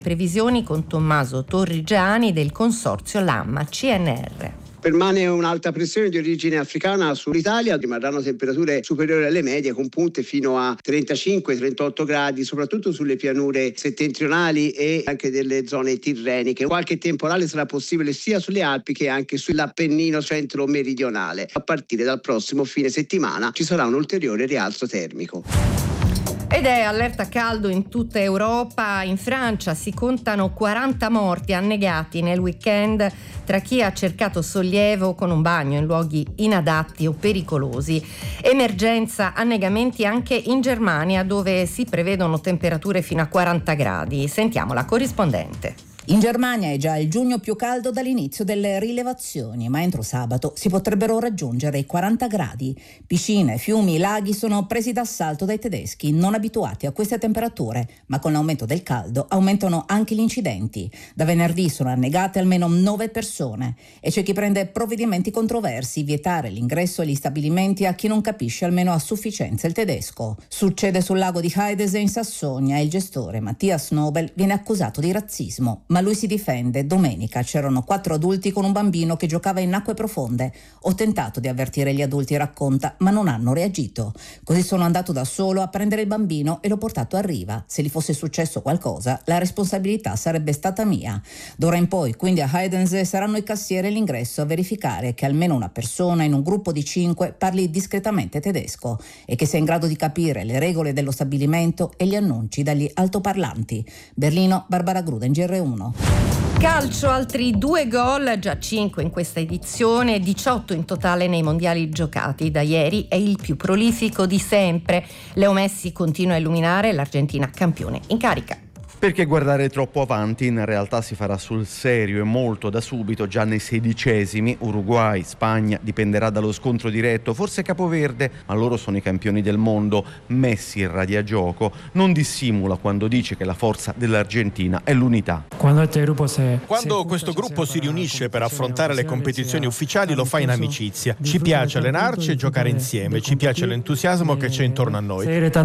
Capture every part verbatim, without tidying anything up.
Previsioni con Tommaso Torrigiani del consorzio Lamma C N R. Permane un'alta pressione di origine africana sull'Italia, rimarranno temperature superiori alle medie con punte fino a trentacinque trentotto gradi, soprattutto sulle pianure settentrionali e anche delle zone tirreniche. Qualche temporale sarà possibile sia sulle Alpi che anche sull'Appennino centro-meridionale. A partire dal prossimo fine settimana ci sarà un ulteriore rialzo termico. Ed è allerta caldo in tutta Europa. In Francia si contano quaranta morti annegati nel weekend tra chi ha cercato sollievo con un bagno in luoghi inadatti o pericolosi. Emergenza annegamenti anche in Germania, dove si prevedono temperature fino a quaranta gradi. Sentiamo la corrispondente. In Germania è già il giugno più caldo dall'inizio delle rilevazioni, ma entro sabato si potrebbero raggiungere i quaranta gradi. Piscine, fiumi, laghi sono presi d'assalto dai tedeschi, non abituati a queste temperature, ma con l'aumento del caldo aumentano anche gli incidenti. Da venerdì sono annegate almeno nove persone e c'è chi prende provvedimenti controversi, vietare l'ingresso agli stabilimenti a chi non capisce almeno a sufficienza il tedesco. Succede sul lago di Heidese in Sassonia e il gestore Matthias Nobel viene accusato di razzismo. Ma lui si difende. Domenica c'erano quattro adulti con un bambino che giocava in acque profonde. Ho tentato di avvertire gli adulti, racconta, ma non hanno reagito. Così sono andato da solo a prendere il bambino e l'ho portato a riva. Se gli fosse successo qualcosa, la responsabilità sarebbe stata mia. D'ora in poi, quindi a Heidense saranno i cassieri all'ingresso a verificare che almeno una persona in un gruppo di cinque parli discretamente tedesco e che sia in grado di capire le regole dello stabilimento e gli annunci dagli altoparlanti. Berlino, Barbara Gruden, G R uno. Calcio, altri due gol, già cinque in questa edizione, diciotto in totale nei mondiali giocati. Da ieri è il più prolifico di sempre. Leo Messi continua a illuminare l'Argentina campione in carica. Perché guardare troppo avanti in realtà si farà sul serio e molto da subito, già nei sedicesimi. Uruguay, Spagna, dipenderà dallo scontro diretto, forse Capoverde, ma loro sono i campioni del mondo. Messi irradia gioco, non dissimula quando dice che la forza dell'Argentina è l'unità. Quando questo gruppo si riunisce per affrontare le competizioni ufficiali lo fa in amicizia. Ci piace allenarci e giocare insieme, ci piace l'entusiasmo che c'è intorno a noi.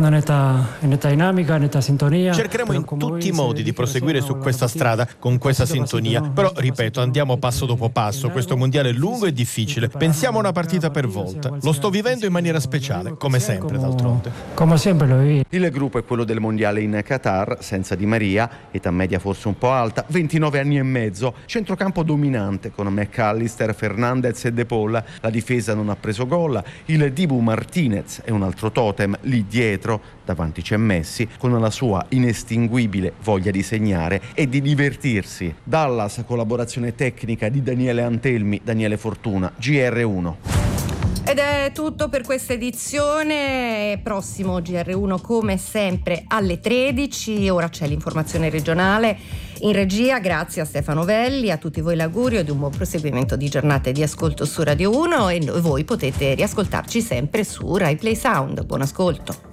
Cercheremo in tutti i modi di proseguire su questa strada con questa sintonia, però ripeto, andiamo passo dopo passo. Questo mondiale è lungo e difficile, pensiamo a una partita per volta. Lo sto vivendo in maniera speciale, come sempre d'altronde. Come sempre lo vivi. Il gruppo è quello del mondiale in Qatar, senza Di Maria, età media forse un po' alta, ventinove anni e mezzo, centrocampo dominante con McAllister, Fernandez e De Paul. La difesa non ha preso gol, il Dibu Martinez è un altro totem lì dietro. Davanti c'è Messi con la sua inestinguibile voglia di segnare e di divertirsi. Dallas, collaborazione tecnica di Daniele Antelmi, Daniele Fortuna, G R uno. Ed è tutto per questa edizione. Prossimo G R uno come sempre alle tredici. Ora c'è l'informazione regionale in regia. Grazie a Stefano Velli, a tutti voi l'augurio di un buon proseguimento di giornate di ascolto su Radio uno e voi potete riascoltarci sempre su Rai Play Sound. Buon ascolto.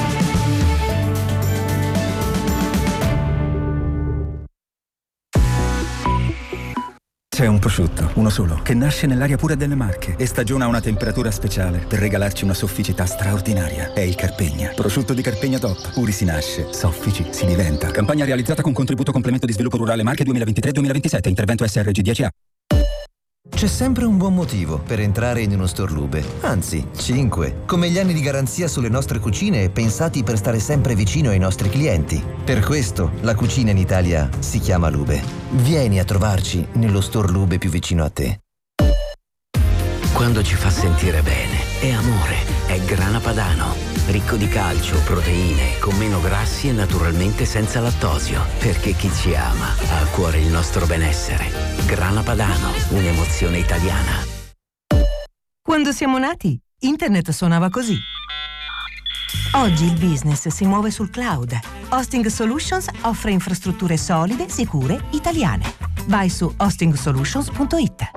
C'è un prosciutto, uno solo, che nasce nell'aria pura delle Marche e stagiona a una temperatura speciale per regalarci una sofficità straordinaria. È il Carpegna. Prosciutto di Carpegna Top. Puri si nasce, soffici si diventa. Campagna realizzata con contributo complemento di sviluppo rurale Marche duemilaventitré duemilaventisette. Intervento S R G dieci A. C'è sempre un buon motivo per entrare in uno store Lube, anzi cinque, come gli anni di garanzia sulle nostre cucine pensati per stare sempre vicino ai nostri clienti. Per questo la cucina in Italia si chiama Lube. Vieni a trovarci nello store Lube più vicino a te. Quando ci fa sentire bene, è amore, è Grana Padano. Ricco di calcio, proteine, con meno grassi e naturalmente senza lattosio. Perché chi ci ama ha a cuore il nostro benessere. Grana Padano, un'emozione italiana. Quando siamo nati, internet suonava così. Oggi il business si muove sul cloud. Hosting Solutions offre infrastrutture solide, sicure, italiane. Vai su hosting solutions punto it.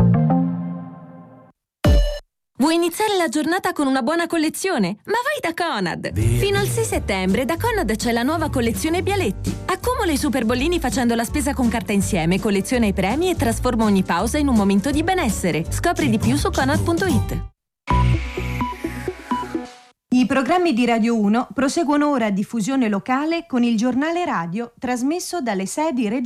Vuoi iniziare la giornata con una buona collezione? Ma vai da Conad! Fino al sei settembre da Conad c'è la nuova collezione Bialetti. Accumula i super bollini facendo la spesa con carta insieme, colleziona i premi e trasforma ogni pausa in un momento di benessere. Scopri di più su conad punto it. I programmi di Radio uno proseguono ora a diffusione locale con il giornale radio trasmesso dalle sedi regionali.